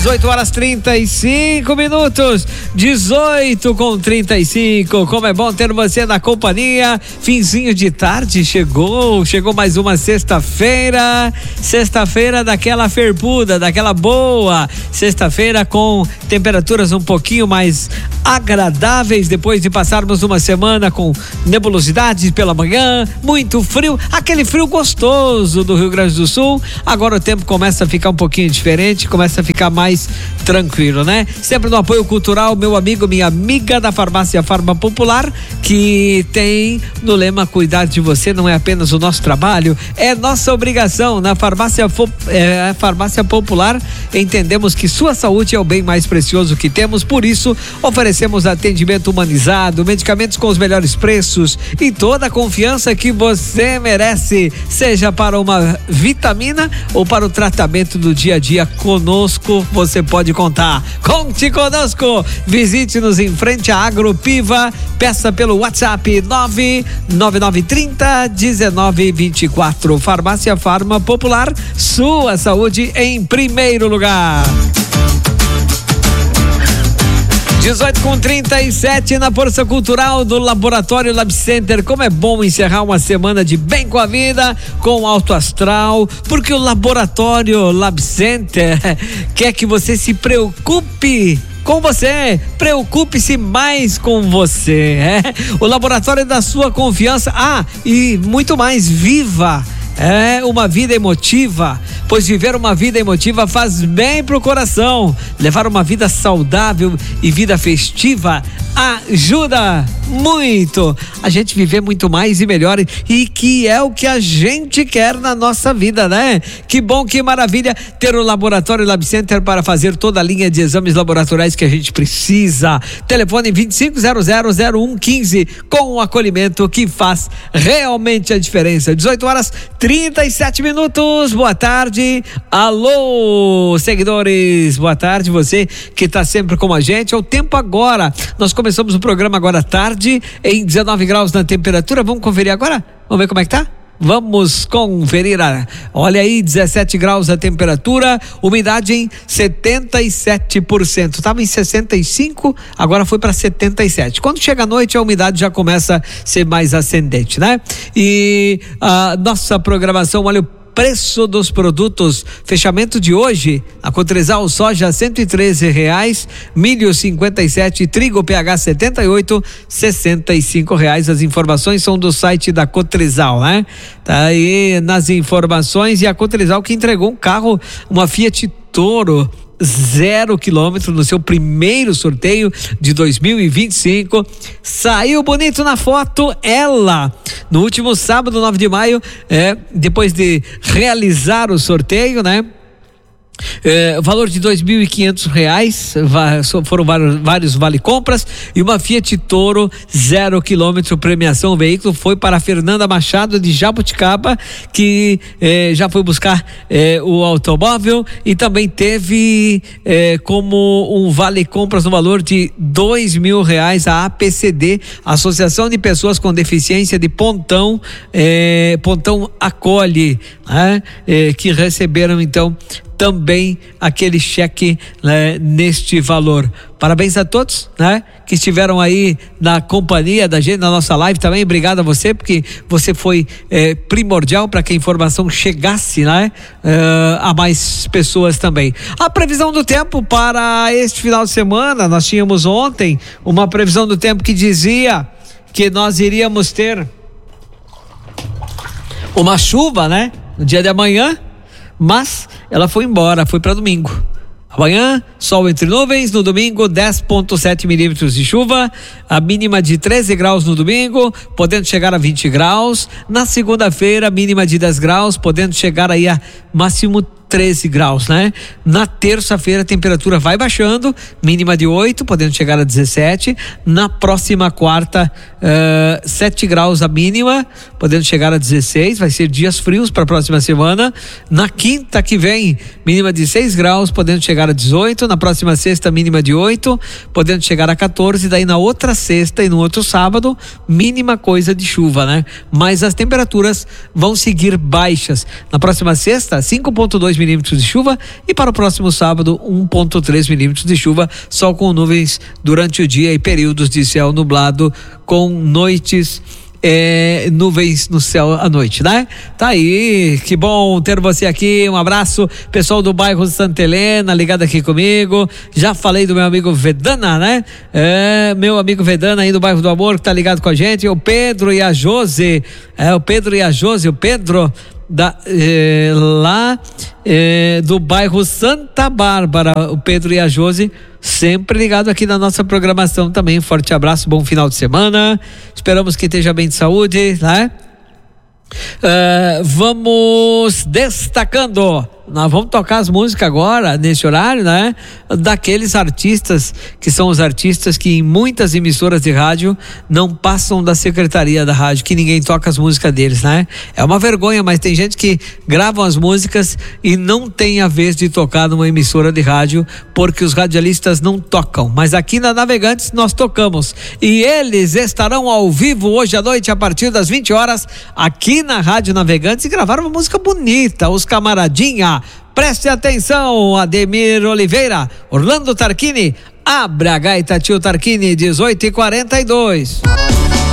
18h35, 18h35. Como é bom ter você na companhia. Finzinho de tarde chegou mais uma sexta-feira daquela ferpuda, daquela boa. Sexta-feira com temperaturas um pouquinho mais agradáveis depois de passarmos uma semana com nebulosidade pela manhã, muito frio, aquele frio gostoso do Rio Grande do Sul. Agora o tempo começa a ficar um pouquinho diferente, começa a ficar mais tranquilo, né? Sempre no apoio cultural, meu amigo, minha amiga da Farmácia Farma Popular, que tem no lema: cuidar de você não é apenas o nosso trabalho, é nossa obrigação. Na Farmácia Popular entendemos que sua saúde é o bem mais precioso que temos, por isso oferecemos atendimento humanizado, medicamentos com os melhores preços e toda a confiança que você merece, seja para uma vitamina ou para o tratamento do dia a dia. Conosco você pode contar. Conte conosco. Visite-nos em frente à Agropiva. Peça pelo WhatsApp 99930-1924. Farmácia Farma Popular, sua saúde em primeiro lugar. 18h37 na Força Cultural do Laboratório Lab Center. Como é bom encerrar uma semana de bem com a vida, com alto astral, porque o Laboratório Lab Center quer que você se preocupe com você, preocupe-se mais com você, o laboratório da sua confiança. E muito mais, viva uma vida emotiva, pois viver uma vida emotiva faz bem pro coração. Levar uma vida saudável e vida festiva ajuda muito a gente viver muito mais e melhor, e que é o que a gente quer na nossa vida, né? Que bom, que maravilha ter o Laboratório Lab Center para fazer toda a linha de exames laboratoriais que a gente precisa. Telefone 25000115, com o acolhimento que faz realmente a diferença. 18h37. Boa tarde. Alô, seguidores, boa tarde, você que está sempre com a gente. É o tempo agora. Nós começamos o programa agora à tarde, em 19 graus na temperatura. Vamos conferir agora? Vamos ver como é que tá? Vamos conferir. Olha aí, 17 graus a temperatura, umidade em 77%. Estava em 65%, agora foi para 77%. Quando chega a noite, a umidade já começa a ser mais ascendente, né? E a nossa programação, olha o preço dos produtos. Fechamento de hoje: a Cotrizal soja R$113, milho 57, trigo PH 78, R$65. As informações são do site da Cotrizal, né? Tá aí nas informações. E a Cotrizal que entregou um carro, uma Fiat Toro 0 quilômetro no seu primeiro sorteio de 2025. Saiu bonito na foto ela no último sábado, 9 de maio, depois de realizar o sorteio, né? Valor de R$2.500, foram vários vale-compras e uma Fiat Toro 0 quilômetro premiação. O veículo foi para a Fernanda Machado de Jabuticaba, que já foi buscar o automóvel, e também teve como um vale-compras no valor de R$2.000 a APCD, Associação de Pessoas com Deficiência de Pontão, Pontão Acolhe, né? Que receberam então também aquele cheque, né, neste valor. Parabéns a todos, né, que estiveram aí na companhia da gente, na nossa live também. Obrigado a você, porque você foi primordial para que a informação chegasse, né, a mais pessoas também. A previsão do tempo para este final de semana: nós tínhamos ontem uma previsão do tempo que dizia que nós iríamos ter uma chuva, né, no dia de amanhã, mas ela foi embora, foi para domingo. Amanhã, sol entre nuvens. No domingo, 10,7 milímetros de chuva. A mínima de 13 graus no domingo, podendo chegar a 20 graus. Na segunda-feira, mínima de 10 graus, podendo chegar aí a máximo 13 graus, né? Na terça-feira a temperatura vai baixando, mínima de 8, podendo chegar a 17. Na próxima quarta, 7 graus a mínima, podendo chegar a 16. Vai ser dias frios para a próxima semana. Na quinta que vem, mínima de 6 graus, podendo chegar a 18. Na próxima sexta, mínima de 8, podendo chegar a 14. Daí na outra sexta e no outro sábado, mínima coisa de chuva, né? Mas as temperaturas vão seguir baixas. Na próxima sexta, 5,2 milímetros de chuva, e para o próximo sábado 1,3 milímetros de chuva, sol com nuvens durante o dia e períodos de céu nublado com noites nuvens no céu à noite, né? Tá aí, que bom ter você aqui, um abraço, pessoal do bairro Santa Helena, ligado aqui comigo. Já falei do meu amigo Vedana, né? Meu amigo Vedana aí do bairro do Amor, que tá ligado com a gente, o Pedro e a Josi, o Pedro lá do bairro Santa Bárbara, o Pedro e a Josi, sempre ligado aqui na nossa programação também. Forte abraço, bom final de semana, esperamos que esteja bem de saúde, né? Vamos destacando, nós vamos tocar as músicas agora, nesse horário, né? Daqueles artistas que são os artistas que em muitas emissoras de rádio não passam da secretaria da rádio, que ninguém toca as músicas deles, né? É uma vergonha, mas tem gente que grava as músicas e não tem a vez de tocar numa emissora de rádio, porque os radialistas não tocam. Mas aqui na Navegantes nós tocamos. E eles estarão ao vivo hoje à noite, a partir das 20 horas, aqui na Rádio Navegantes, e gravaram uma música bonita, os Camaradinha. Preste atenção, Ademir Oliveira, Orlando Tarquini, Abra a gaita, tio Tarquini, 18h42.